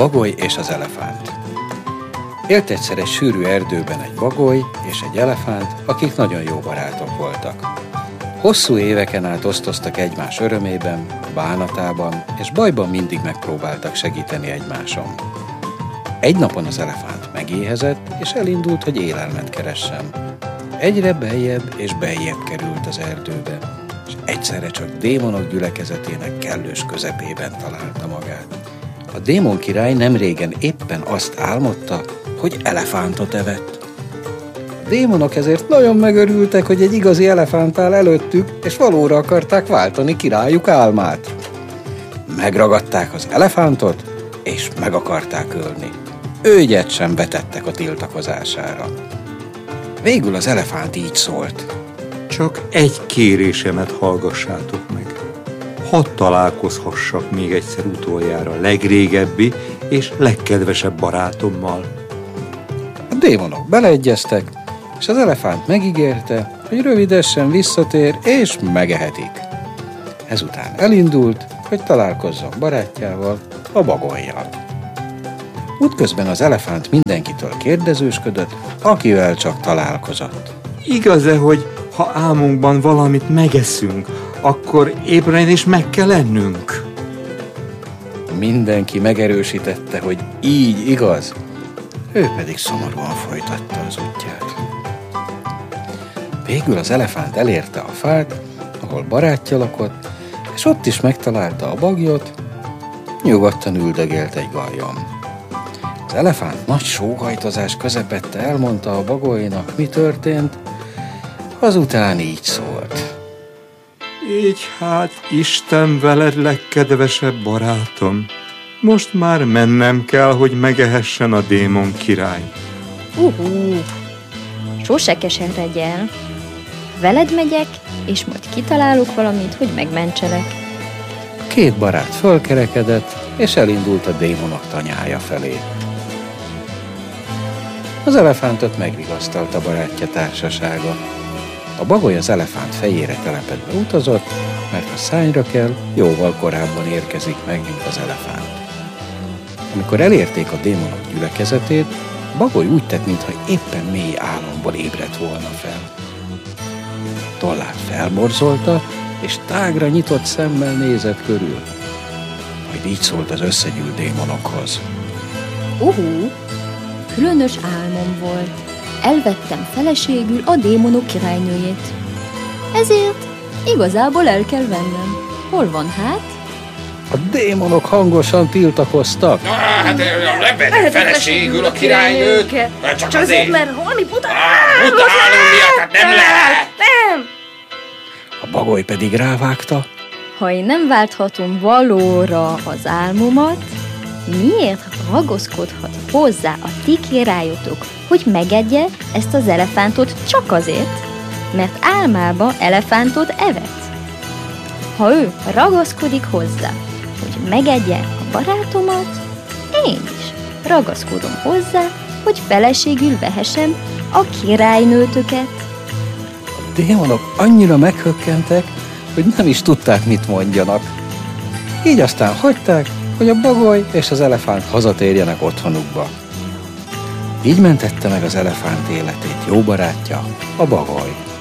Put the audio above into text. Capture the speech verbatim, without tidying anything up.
bagoly és az elefánt. Élt egyszer egy sűrű erdőben egy bagoly és egy elefánt, akik nagyon jó barátok voltak. Hosszú éveken át osztoztak egymás örömében, bánatában, és bajban mindig megpróbáltak segíteni egymáson. Egy napon az elefánt megéhezett, és elindult, hogy élelmet keressen. Egyre beljebb és beljebb került az erdőbe, és egyszerre csak démonok gyülekezetének kellős közepében találta magát. A démon király nemrégen éppen azt álmodta, hogy elefántot evett. A démonok ezért nagyon megörültek, hogy egy igazi elefánt áll előttük, és valóra akarták váltani királyuk álmát. Megragadták az elefántot, és meg akarták ölni. Őgyet sem vetettek a tiltakozására. Végül az elefánt így szólt. Csak egy kérésemet hallgassátok meg. Hadd találkozhassak még egyszer utoljára legrégebbi és legkedvesebb barátommal. A démonok beleegyeztek, és az elefánt megígérte, hogy rövidesen visszatér és megehetik. Ezután elindult, hogy találkozzon barátjával, a bagollyal. Útközben az elefánt mindenkitől kérdezősködött, akivel csak találkozott. Igaz-e, hogy ha álmunkban valamit megeszünk, akkor ébren is meg kell ennünk? Mindenki megerősítette, hogy így igaz, ő pedig szomorúan folytatta az útját. Végül az elefánt elérte a fát, ahol barátja lakott, és ott is megtalálta a bagyot, nyugodtan üldögélt egy galjon. Az elefánt nagy sóhajtozás közepette elmondta a bagolynak, mi történt, azután így szólt. Így hát, Isten veled, legkedvesebb barátom. Most már mennem kell, hogy megehessen a démon király. Uhú, sose keseredj el. Veled megyek, és majd kitalálok valamit, hogy megmentselek. A két barát fölkerekedett, és elindult a démonok tanyája felé. Az elefántot megvigasztalta barátja társasága. A bagoly az elefánt fejére telepedve utazott, mert ha szányra kell, jóval korábban érkezik meg, mint az elefánt. Amikor elérték a démonok gyülekezetét, a bagoly úgy tett, mintha éppen mély álomból ébredt volna fel. Tollát felborzolta, és tágra nyitott szemmel nézett körül. Majd így szólt az összegyűlt démonokhoz. Uhú, különös álmom volt. Elvettem feleségül a démonok királynőjét. Ezért igazából el kell vennem. Hol van hát? A démonok hangosan tiltakoztak. Na, hát levedd feleségül a királynőt. Csak, csak azért, mert holmi buta. Utálom miatt, nem lehet. Nem. A bagoly pedig rávágta. Ha én nem válthatom valóra az álmomat, miért ragaszkodhat hozzá a ti királyotok, hogy megegye ezt az elefántot csak azért, mert álmában elefántot evett? Ha ő ragaszkodik hozzá, hogy megegye a barátomat, én is ragaszkodom hozzá, hogy feleségül vehessem a királynőtöket. A démonok annyira meghökkentek, hogy nem is tudták, mit mondjanak. Így aztán hagyták, hogy a bagoly és az elefánt hazatérjenek otthonukba. Így mentette meg az elefánt életét jó barátja, a bagoly.